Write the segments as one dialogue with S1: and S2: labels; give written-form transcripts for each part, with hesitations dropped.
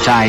S1: 斋。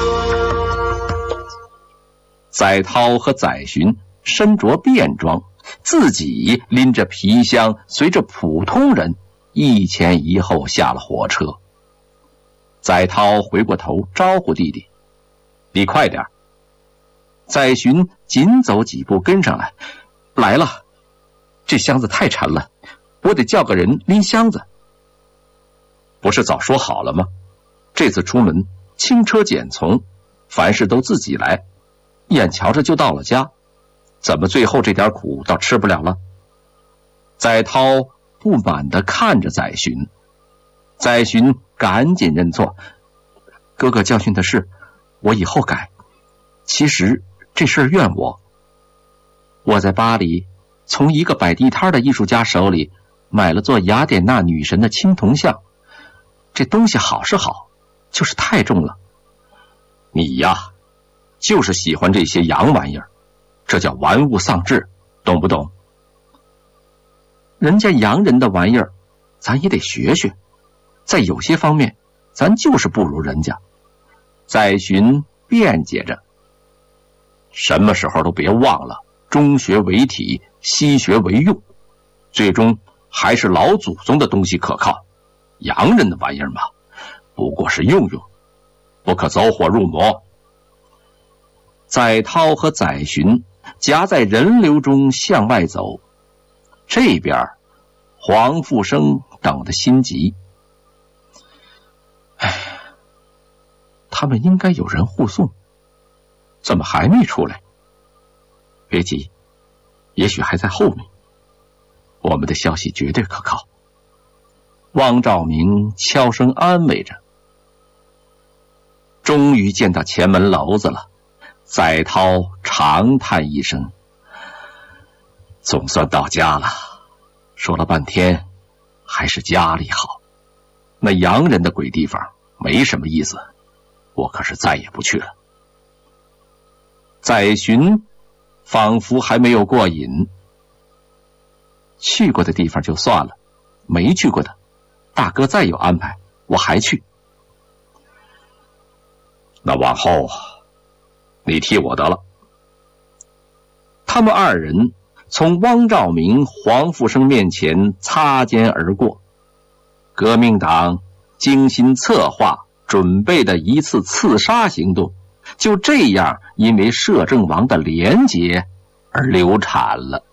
S1: 载涛和载洵身着便装，自己拎着皮箱，随着普通人一前一后下了火车。载涛回过头招呼弟弟：“你快点。”载洵紧走几步跟上来：“来了，这箱子太沉了，我得叫个人拎箱子。”不是早说好了吗？这次出门轻车简从，凡事都自己来，眼瞧着就到了家，怎么最后这点苦倒吃不了了？载涛不满地看着载洵，载洵赶紧认错：“哥哥教训的是，我以后改。其实这事儿怨我。我在巴黎从一个摆地摊的艺术家手里买了座雅典娜女神的青铜像，这东西好是好，就是太重了。你呀，就是喜欢这些洋玩意儿，这叫玩物丧志，懂不懂？人家洋人的玩意儿，咱也得学学，在有些方面，咱就是不如人家。”载洵辩解着：“什么时候都别忘了，中学为体，西学为用，最终还是老祖宗的东西可靠。洋人的玩意儿嘛，不过是用用，不可走火入魔。”载涛和载洵夹在人流中向外走，这边黄复生等得心急。他们应该有人护送，怎么还没出来？别急，也许还在后面。我们的消息绝对可靠。汪兆铭悄声安慰着。终于见到前门楼子了，载涛长叹一声：“总算到家了。说了半天，还是家里好。那洋人的鬼地方没什么意思，我可是再也不去了。”载洵仿佛还没有过瘾：“去过的地方就算了，没去过的，大哥再有安排，我还去。”“那往后你替我得了。”他们二人从汪兆铭、黄复生面前擦肩而过。革命党精心策划准备的一次刺杀行动，就这样因为摄政王的廉洁而流产了。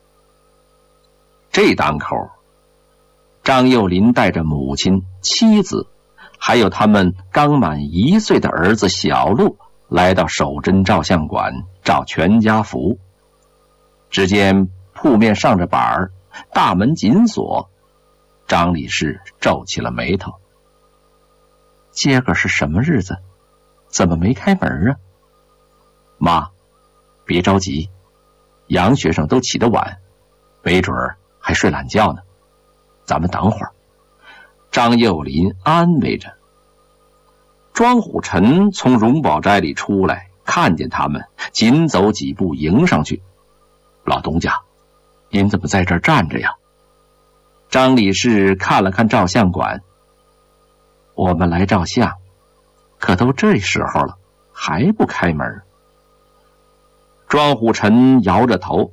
S1: 这当口，张幼霖带着母亲、妻子，还有他们刚满1岁的儿子小陆，来到守贞照相馆照全家福。只见铺面上着板儿，大门紧锁，张理事皱起了眉头：“今个是什么日子？怎么没开门啊？”“妈，别着急，杨学生都起得晚，没准儿还睡懒觉呢，咱们等会儿。”张幼霖安慰着。庄虎臣从荣宝斋里出来，看见他们，紧走几步迎上去：“老东家，您怎么在这儿站着呀？”张理事看了看照相馆：“我们来照相，可都这时候了，还不开门？”庄虎臣摇着头：“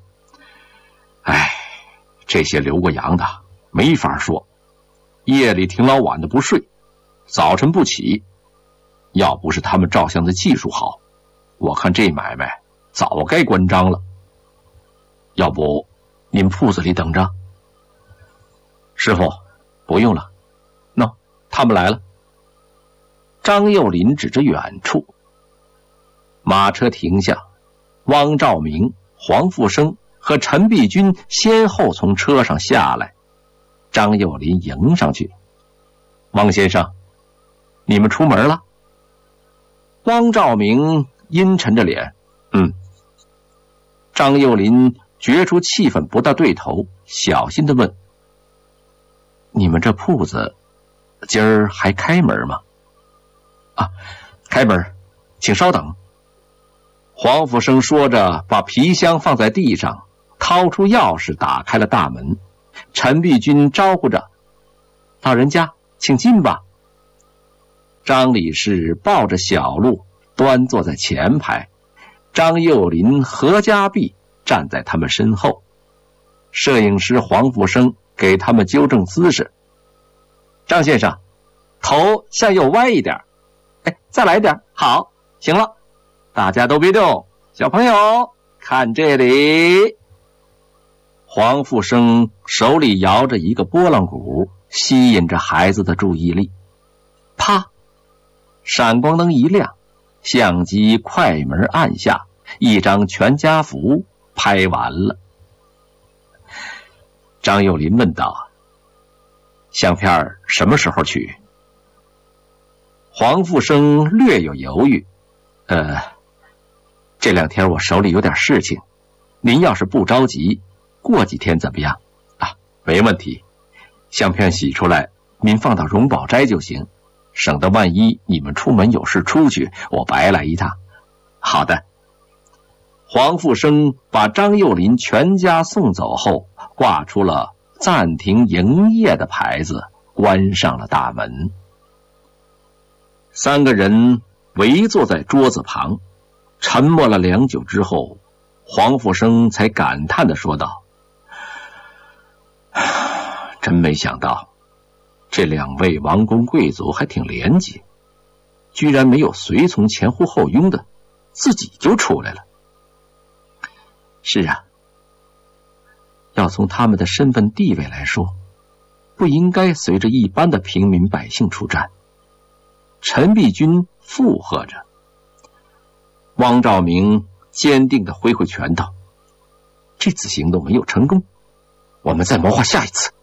S1: 这些留过洋的没法说，夜里挺老晚的不睡，早晨不起。要不是他们照相的技术好，我看这买卖早该关张了。要不您铺子里等着？”“师傅，不用了。喏，他们来了。”张幼霖指着远处。马车停下，汪兆铭、黄复生和陈璧君先后从车上下来。张幼霖迎上去：“汪先生，你们出门了？”汪兆铭阴沉着脸：“张幼霖觉出气氛不大对头，小心地问：“你们这铺子今儿还开门吗？”“开门，请稍等。”黄复生说着，把皮箱放在地上，掏出钥匙打开了大门。陈璧君招呼着：“老人家，请进吧。” 张理事抱着小路端坐在前排，张幼林、何家弼站在他们身后。摄影师黄福生给他们纠正姿势。张先生，头向右歪一点，再来点，好，行了，大家都别动，小朋友看这里。黄福生手里摇着一个拨浪鼓，吸引着孩子的注意力。啪，闪光灯一亮，相机快门按下，一张全家福拍完了。张幼林问道：相片什么时候取？黄福生略有犹豫，这2天我手里有点事情，您要是不着急，过几天怎么样？没问题，相片洗出来您放到荣宝斋就行，省得万一你们出门有事出去，我白来一趟。好的。黄福生把张幼林全家送走后，挂出了暂停营业的牌子，关上了大门。3个人围坐在桌子旁，沉默了良久之后，黄福生才感叹地说道：真没想到这2位王公贵族还挺廉洁，居然没有随从前呼后拥的，自己就出来了。是啊，要从他们的身份地位来说，不应该随着一般的平民百姓出战。陈璧君附和着。汪兆铭坚定地挥挥拳头：这次行动没有成功，我们再谋划下一次。